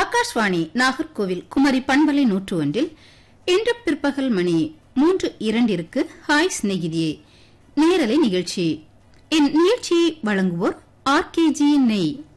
ஆகாஷ்வாணி நாகர்கோவில் குமரி பண்பலை 101 இன்று பிற்பகல் மணி 3:02 ஹாய் சிநேகிதியே நேரலை நிகழ்ச்சி. இந்நிகழ்ச்சியை வழங்குவோர் ஆர்கேஜி நெய்.